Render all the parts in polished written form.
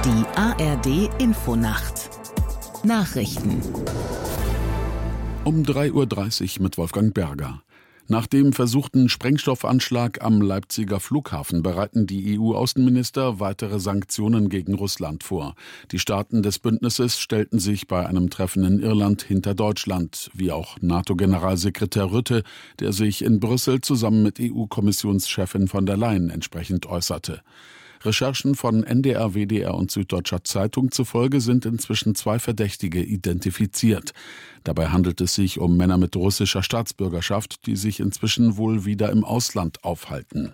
Die ARD Infonacht. Nachrichten. Um 3:30 Uhr mit Wolfgang Berger. Nach dem versuchten Sprengstoffanschlag am Leipziger Flughafen bereiten die EU-Außenminister weitere Sanktionen gegen Russland vor. Die Staaten des Bündnisses stellten sich bei einem Treffen in Irland hinter Deutschland, wie auch NATO-Generalsekretär Rutte, der sich in Brüssel zusammen mit EU-Kommissionschefin von der Leyen entsprechend äußerte. Recherchen von NDR, WDR und Süddeutscher Zeitung zufolge sind inzwischen 2 Verdächtige identifiziert. Dabei handelt es sich um Männer mit russischer Staatsbürgerschaft, die sich inzwischen wohl wieder im Ausland aufhalten.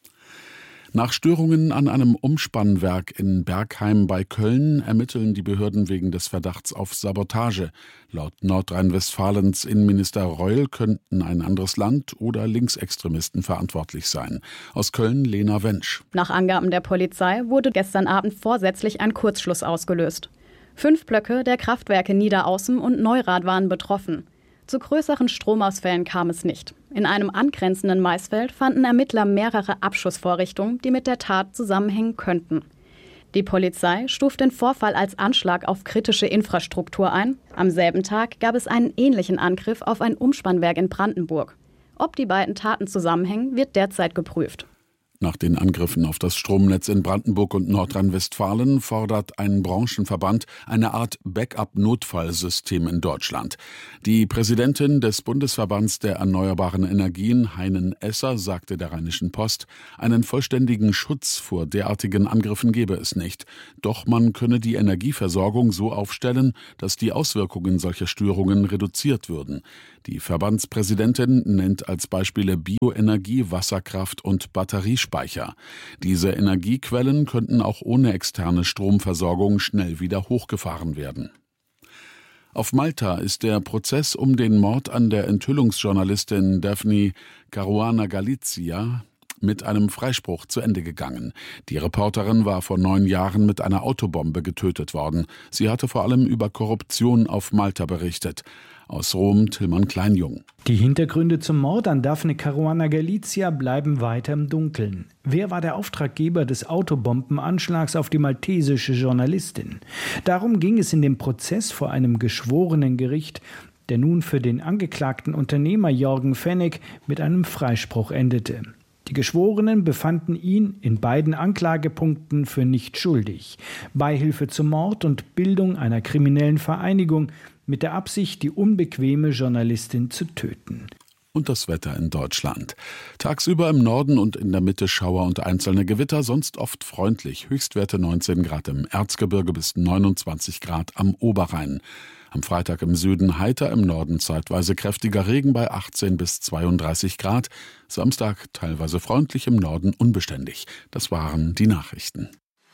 Nach Störungen an einem Umspannwerk in Bergheim bei Köln ermitteln die Behörden wegen des Verdachts auf Sabotage. Laut Nordrhein-Westfalens Innenminister Reul könnten ein anderes Land oder Linksextremisten verantwortlich sein. Aus Köln Lena Wensch. Nach Angaben der Polizei wurde gestern Abend vorsätzlich ein Kurzschluss ausgelöst. 5 Blöcke der Kraftwerke Niederaußen und Neurath waren betroffen. Zu größeren Stromausfällen kam es nicht. In einem angrenzenden Maisfeld fanden Ermittler mehrere Abschussvorrichtungen, die mit der Tat zusammenhängen könnten. Die Polizei stuft den Vorfall als Anschlag auf kritische Infrastruktur ein. Am selben Tag gab es einen ähnlichen Angriff auf ein Umspannwerk in Brandenburg. Ob die beiden Taten zusammenhängen, wird derzeit geprüft. Nach den Angriffen auf das Stromnetz in Brandenburg und Nordrhein-Westfalen fordert ein Branchenverband eine Art Backup-Notfallsystem in Deutschland. Die Präsidentin des Bundesverbands der erneuerbaren Energien, Heinen Esser, sagte der Rheinischen Post, einen vollständigen Schutz vor derartigen Angriffen gebe es nicht. Doch man könne die Energieversorgung so aufstellen, dass die Auswirkungen solcher Störungen reduziert würden. Die Verbandspräsidentin nennt als Beispiele Bioenergie, Wasserkraft und Batteriespeicher. Diese Energiequellen könnten auch ohne externe Stromversorgung schnell wieder hochgefahren werden. Auf Malta ist der Prozess um den Mord an der Enthüllungsjournalistin Daphne Caruana Galizia mit einem Freispruch zu Ende gegangen. Die Reporterin war vor 9 Jahren mit einer Autobombe getötet worden. Sie hatte vor allem über Korruption auf Malta berichtet. Aus Rom Tillmann Kleinjung. Die Hintergründe zum Mord an Daphne Caruana Galizia bleiben weiter im Dunkeln. Wer war der Auftraggeber des Autobombenanschlags auf die maltesische Journalistin? Darum ging es in dem Prozess vor einem Geschworenengericht, der nun für den angeklagten Unternehmer Jorgen Fenech mit einem Freispruch endete. Die Geschworenen befanden ihn in beiden Anklagepunkten für nicht schuldig. Beihilfe zum Mord und Bildung einer kriminellen Vereinigung mit der Absicht, die unbequeme Journalistin zu töten. Und das Wetter in Deutschland. Tagsüber im Norden und in der Mitte Schauer und einzelne Gewitter, sonst oft freundlich. Höchstwerte 19 Grad im Erzgebirge bis 29 Grad am Oberrhein. Am Freitag im Süden heiter, im Norden zeitweise kräftiger Regen bei 18 bis 32 Grad. Samstag teilweise freundlich, im Norden unbeständig. Das waren die Nachrichten.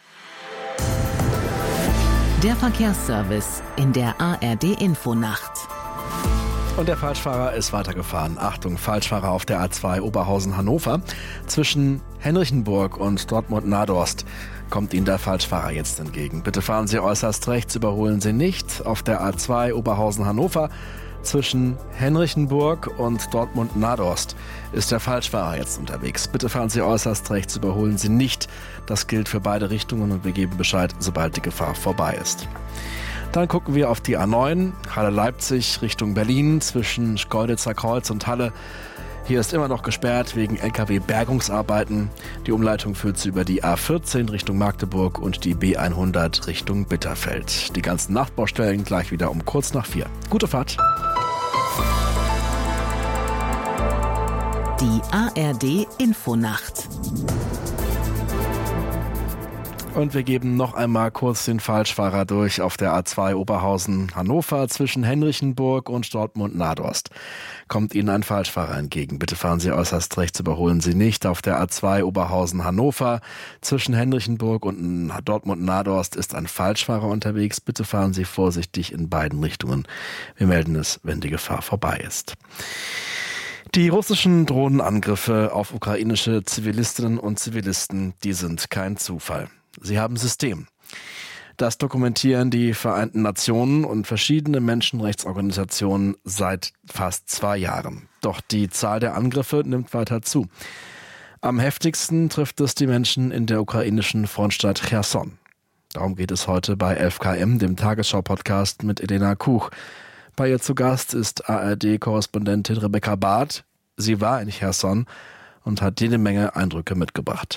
Der Verkehrsservice in der ARD Infonacht. Und der Falschfahrer ist weitergefahren. Achtung, Falschfahrer auf der A2 Oberhausen-Hannover. Zwischen Henrichenburg und Dortmund-Nadorst kommt Ihnen der Falschfahrer jetzt entgegen. Bitte fahren Sie äußerst rechts, überholen Sie nicht. Auf der A2 Oberhausen-Hannover zwischen Henrichenburg und Dortmund-Nadorst ist der Falschfahrer jetzt unterwegs. Bitte fahren Sie äußerst rechts, überholen Sie nicht. Das gilt für beide Richtungen und wir geben Bescheid, sobald die Gefahr vorbei ist. Dann gucken wir auf die A9, Halle-Leipzig Richtung Berlin zwischen Schkeuditzer Kreuz und Halle. Hier ist immer noch gesperrt wegen LKW-Bergungsarbeiten. Die Umleitung führt Sie über die A14 Richtung Magdeburg und die B100 Richtung Bitterfeld. Die ganzen Nachtbaustellen gleich wieder um kurz nach 4. Gute Fahrt. Die ARD Infonacht. Und wir geben noch einmal kurz den Falschfahrer durch auf der A2 Oberhausen-Hannover zwischen Henrichenburg und Dortmund-Nadorst. Kommt Ihnen ein Falschfahrer entgegen. Bitte fahren Sie äußerst rechts, überholen Sie nicht. Auf der A2 Oberhausen-Hannover zwischen Henrichenburg und Dortmund-Nadorst ist ein Falschfahrer unterwegs. Bitte fahren Sie vorsichtig in beiden Richtungen. Wir melden es, wenn die Gefahr vorbei ist. Die russischen Drohnenangriffe auf ukrainische Zivilistinnen und Zivilisten, die sind kein Zufall. Sie haben System. Das dokumentieren die Vereinten Nationen und verschiedene Menschenrechtsorganisationen seit fast 2 Jahren. Doch die Zahl der Angriffe nimmt weiter zu. Am heftigsten trifft es die Menschen in der ukrainischen Frontstadt Cherson. Darum geht es heute bei 11KM, dem Tagesschau-Podcast mit Elena Kuch. Bei ihr zu Gast ist ARD-Korrespondentin Rebecca Barth. Sie war in Cherson und hat jede Menge Eindrücke mitgebracht.